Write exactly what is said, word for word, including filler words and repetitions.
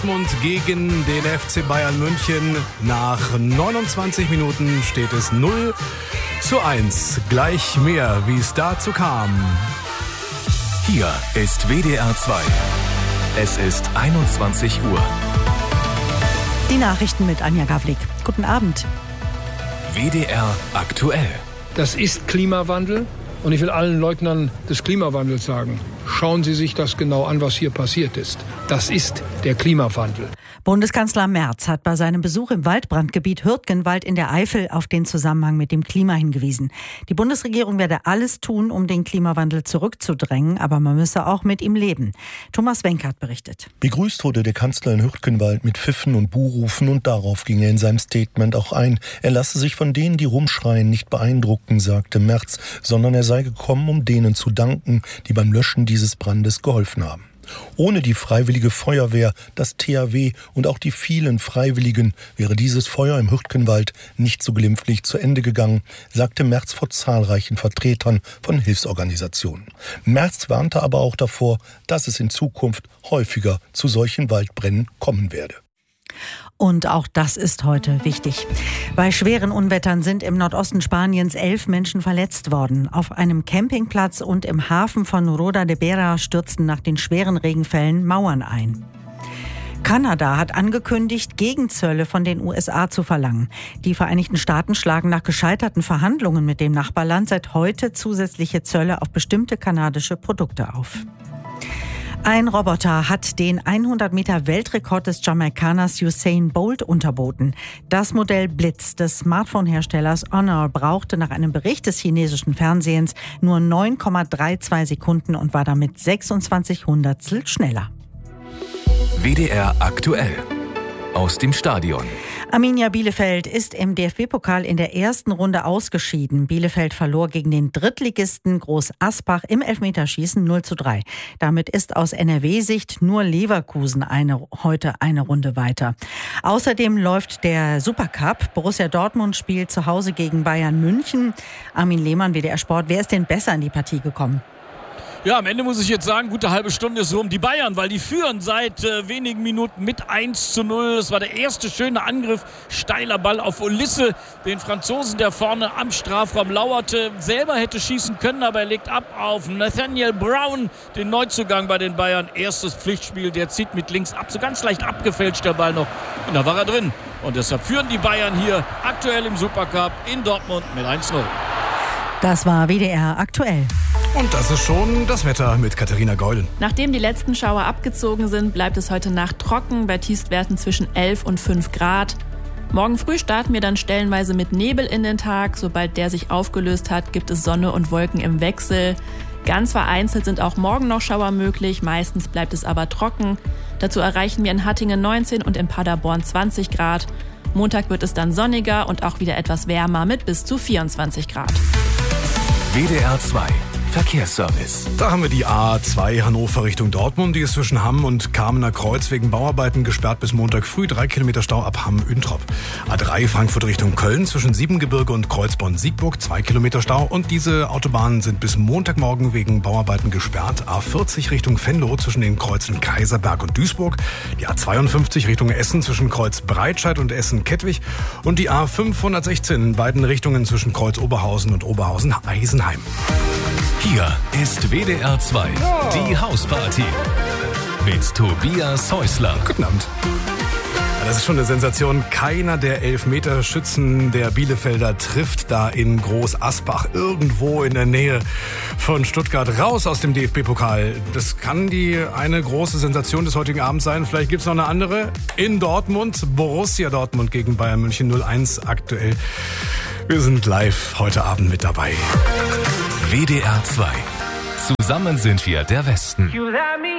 Und gegen den F C Bayern München. Nach neunundzwanzig Minuten steht es null zu eins. Gleich mehr, wie es dazu kam. Hier ist W D R zwei. Es ist einundzwanzig Uhr. Die Nachrichten mit Anja Gawlik. Guten Abend. W D R aktuell. Das ist Klimawandel und ich will allen Leugnern des Klimawandels sagen, schauen Sie sich das genau an, was hier passiert ist. Das ist der Klimawandel. Bundeskanzler Merz hat bei seinem Besuch im Waldbrandgebiet Hürtgenwald in der Eifel auf den Zusammenhang mit dem Klima hingewiesen. Die Bundesregierung werde alles tun, um den Klimawandel zurückzudrängen, aber man müsse auch mit ihm leben. Thomas Wenkert berichtet. Begrüßt wurde der Kanzler in Hürtgenwald mit Pfiffen und Buhrufen und darauf ging er in seinem Statement auch ein. Er lasse sich von denen, die rumschreien, nicht beeindrucken, sagte Merz, sondern er sei gekommen, um denen zu danken, die beim Löschen dieses Brandes geholfen haben. Ohne die Freiwillige Feuerwehr, das T H W und auch die vielen Freiwilligen wäre dieses Feuer im Hürtgenwald nicht so glimpflich zu Ende gegangen, sagte Merz vor zahlreichen Vertretern von Hilfsorganisationen. Merz warnte aber auch davor, dass es in Zukunft häufiger zu solchen Waldbränden kommen werde. Und auch das ist heute wichtig. Bei schweren Unwettern sind im Nordosten Spaniens elf Menschen verletzt worden. Auf einem Campingplatz und im Hafen von Roda de Bera stürzten nach den schweren Regenfällen Mauern ein. Kanada hat angekündigt, Gegenzölle von den U S A zu verlangen. Die Vereinigten Staaten schlagen nach gescheiterten Verhandlungen mit dem Nachbarland seit heute zusätzliche Zölle auf bestimmte kanadische Produkte auf. Ein Roboter hat den hundert Meter Weltrekord des Jamaikaners Usain Bolt unterboten. Das Modell Blitz des Smartphone-Herstellers Honor brauchte nach einem Bericht des chinesischen Fernsehens nur neun Komma zweiunddreißig Sekunden und war damit sechsundzwanzig Hundertstel schneller. W D R aktuell. Aus dem Stadion. Arminia Bielefeld ist im D F B-Pokal in der ersten Runde ausgeschieden. Bielefeld verlor gegen den Drittligisten Groß Asbach im Elfmeterschießen null zu drei. Damit ist aus N R W-Sicht nur Leverkusen eine, heute eine Runde weiter. Außerdem läuft der Supercup. Borussia Dortmund spielt zu Hause gegen Bayern München. Armin Lehmann, W D R Sport. Wer ist denn besser in die Partie gekommen? Ja, am Ende muss ich jetzt sagen, gute halbe Stunde ist rum. Die Bayern, weil die führen seit äh, wenigen Minuten mit eins zu null. Das war der erste schöne Angriff. Steiler Ball auf Olisse, den Franzosen, der vorne am Strafraum lauerte. Selber hätte schießen können, aber er legt ab auf Nathaniel Brown, den Neuzugang bei den Bayern. Erstes Pflichtspiel, der zieht mit links ab. So ganz leicht abgefälscht der Ball noch. Und da war er drin. Und deshalb führen die Bayern hier aktuell im Supercup in Dortmund mit eins zu null. Das war W D R aktuell. Und das ist schon das Wetter mit Katharina Geulen. Nachdem die letzten Schauer abgezogen sind, bleibt es heute Nacht trocken, bei Tiefstwerten zwischen elf und fünf Grad. Morgen früh starten wir dann stellenweise mit Nebel in den Tag. Sobald der sich aufgelöst hat, gibt es Sonne und Wolken im Wechsel. Ganz vereinzelt sind auch morgen noch Schauer möglich, meistens bleibt es aber trocken. Dazu erreichen wir in Hattingen neunzehn und in Paderborn zwanzig Grad. Montag wird es dann sonniger und auch wieder etwas wärmer mit bis zu vierundzwanzig Grad. W D R zwei. Verkehrsservice. Da haben wir die A zwei Hannover Richtung Dortmund. Die ist zwischen Hamm und Kamener Kreuz wegen Bauarbeiten gesperrt bis Montag früh. Drei Kilometer Stau ab Hamm-Üntrop. A drei Frankfurt Richtung Köln zwischen Siebengebirge und Kreuzborn-Siegburg. Zwei Kilometer Stau. Und diese Autobahnen sind bis Montagmorgen wegen Bauarbeiten gesperrt. A vierzig Richtung Venlo zwischen den Kreuzen Kaiserberg und Duisburg. Die A zweiundfünfzig Richtung Essen zwischen Kreuz Breitscheid und Essen-Kettwig. Und die A fünfhundertsechzehn in beiden Richtungen zwischen Kreuz Oberhausen und Oberhausen-Eisenheim. Hier ist W D R zwei, die Hausparty mit Tobias Häusler. Guten Abend. Das ist schon eine Sensation. Keiner der Elfmeterschützen der Bielefelder trifft da in Groß Asbach irgendwo in der Nähe von Stuttgart raus aus dem D F B-Pokal. Das kann die eine große Sensation des heutigen Abends sein. Vielleicht gibt es noch eine andere. In Dortmund, Borussia Dortmund gegen Bayern München null eins aktuell. Wir sind live heute Abend mit dabei. W D R zwei. Zusammen sind wir der Westen.